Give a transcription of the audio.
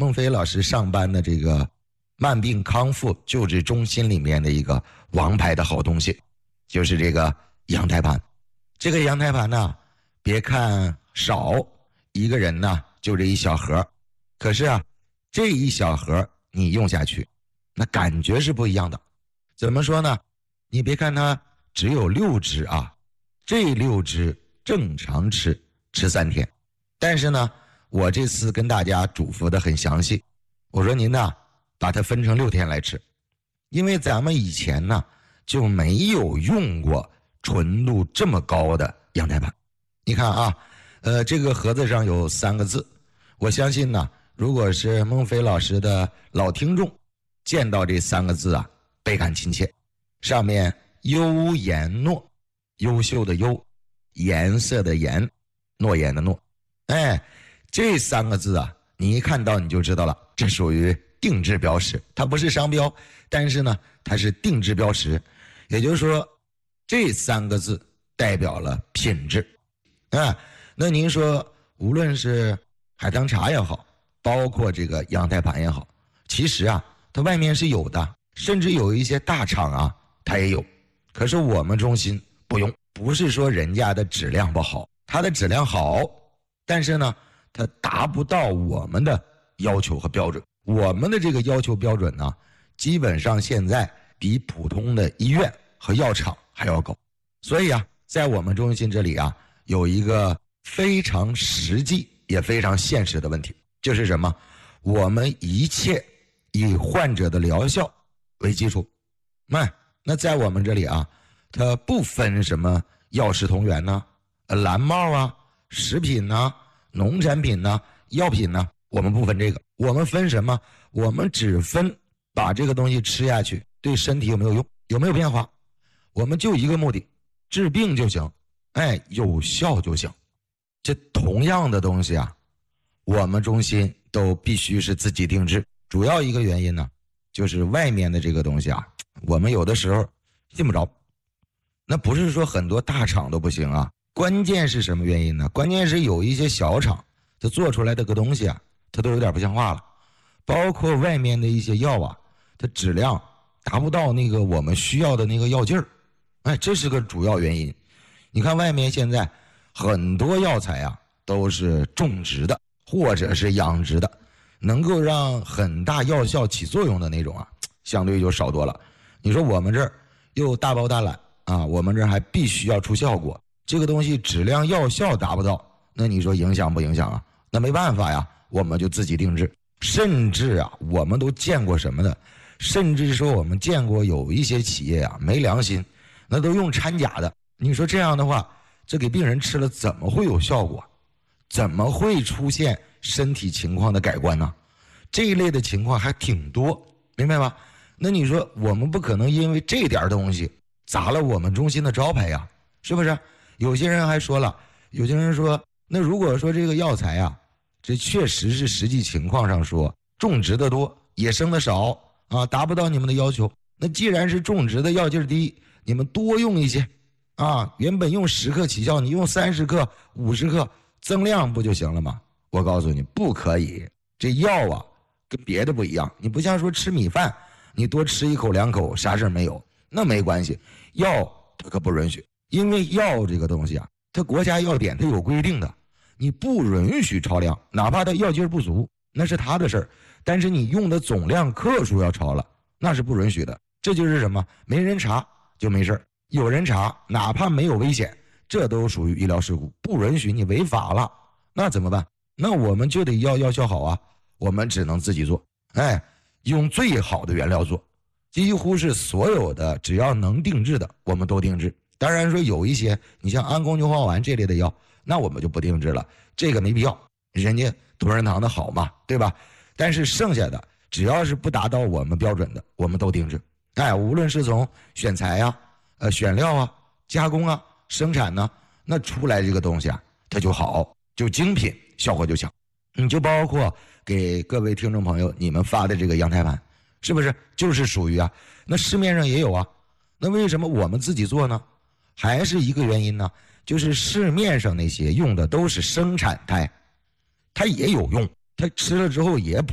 孟非老师上班的这个慢病康复救治中心里面的一个王牌的好东西，就是这个羊胎盘。这个羊胎盘呢，别看少，一个人呢就这一小盒，可是啊，这一小盒你用下去，那感觉是不一样的。怎么说呢？你别看它只有6支啊，这6支正常吃3天，但是呢，我这次跟大家嘱咐的很详细，我说您呢把它分成6天来吃，因为咱们以前呢就没有用过纯度这么高的羊胎盘。你看啊，这个盒子上有3个字，我相信呢，如果是孟非老师的老听众，见到这3个字啊，倍感亲切。上面优颜诺，优秀的优，颜色的颜，诺言的诺。哎，这3个字啊，你一看到你就知道了，这属于定制标识，它不是商标，但是呢，它是定制标识。也就是说，这3个字代表了品质。啊，那您说，无论是海棠茶也好，包括这个羊胎盘也好，其实啊，它外面是有的，甚至有一些大厂啊，它也有。可是我们中心不用，不是说人家的质量不好，它的质量好，但是呢，它达不到我们的要求和标准。我们的这个要求标准呢，基本上现在比普通的医院和药厂还要高。所以啊，在我们中心这里啊，有一个非常实际也非常现实的问题，就是什么？我们一切以患者的疗效为基础。那在我们这里啊，它不分什么药食同源呢、蓝帽啊、食品呢、农产品呢、药品呢，我们不分这个。我们分什么？我们只分把这个东西吃下去对身体有没有用，有没有变化。我们就一个目的，治病就行，有效就行。这同样的东西啊，我们中心都必须是自己定制。主要一个原因呢，就是外面的这个东西啊，我们有的时候信不着。那不是说很多大厂都不行啊，关键是什么原因呢？关键是有一些小厂，它做出来的个东西啊，它都有点不像话了。包括外面的一些药啊，它质量达不到那个我们需要的那个药劲儿，这是个主要原因。你看外面现在很多药材啊，都是种植的或者是养殖的，能够让很大药效起作用的那种啊，相对就少多了。你说我们这儿又大包大揽啊，我们这儿还必须要出效果，这个东西质量药效达不到，那你说影响不影响啊？那没办法呀，我们就自己定制。甚至啊，我们都见过什么的，甚至说我们见过有一些企业啊没良心，那都用掺假的。你说这样的话，这给病人吃了怎么会有效果？怎么会出现身体情况的改观呢？这一类的情况还挺多，明白吗？那你说我们不可能因为这点东西砸了我们中心的招牌呀，是不是？有些人还说了，有些人说，那如果说这个药材啊，这确实是实际情况上说种植的多，野生的少啊，达不到你们的要求。那既然是种植的药劲低，你们多用一些啊，原本用10克起效，你用30克、50克增量不就行了吗？我告诉你，不可以。这药啊，跟别的不一样，你不像说吃米饭，你多吃1口2口啥事没有，那没关系。药它可不允许，因为药这个东西啊，它国家药典它有规定的，你不允许超量，哪怕它药劲不足，那是他的事儿。但是你用的总量克数要超了，那是不允许的。这就是什么？没人查就没事，有人查，哪怕没有危险，这都属于医疗事故，不允许，你违法了，那怎么办？那我们就得要药效好啊，我们只能自己做，用最好的原料做，几乎是所有的只要能定制的我们都定制。当然说有一些你像安宫牛黄丸这类的药，那我们就不定制了，这个没必要，人家同仁堂的好嘛，对吧？但是剩下的只要是不达到我们标准的，我们都定制。无论是从选材啊、选料啊、加工啊、生产呢，那出来这个东西啊，它就好，就精品，效果就强。你就包括给各位听众朋友你们发的这个羊胎盘，是不是就是属于啊？那市面上也有啊，那为什么我们自己做呢？还是一个原因呢，就是市面上那些用的都是生产胎，它也有用，它吃了之后也补。